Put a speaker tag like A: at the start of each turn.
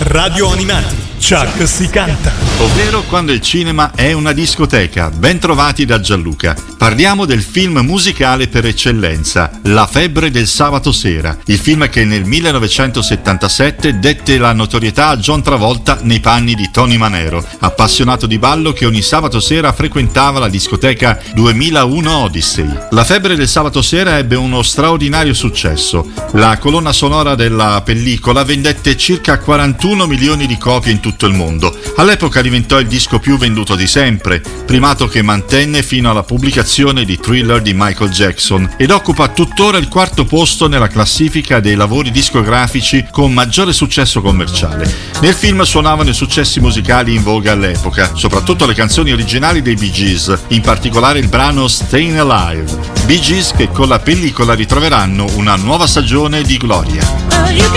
A: Radio Animati, Chuck si canta.
B: Ovvero quando il cinema è una discoteca. Ben trovati da Gianluca. Parliamo del film musicale per eccellenza, La febbre del sabato sera, il film che nel 1977 dette la notorietà a John Travolta nei panni di Tony Manero, appassionato di ballo che ogni sabato sera frequentava la discoteca 2001 Odyssey. La febbre del sabato sera ebbe uno straordinario successo. La colonna sonora della pellicola vendette circa 41 milioni di copie in tutto il mondo. All'epoca diventò il disco più venduto di sempre, primato che mantenne fino alla pubblicazione di Thriller di Michael Jackson, ed occupa tuttora il quarto posto nella classifica dei lavori discografici con maggiore successo commerciale. Nel film suonavano i successi musicali in voga all'epoca, soprattutto le canzoni originali dei Bee Gees, in particolare il brano Stayin' Alive. Bee Gees che con la pellicola ritroveranno una nuova stagione di gloria.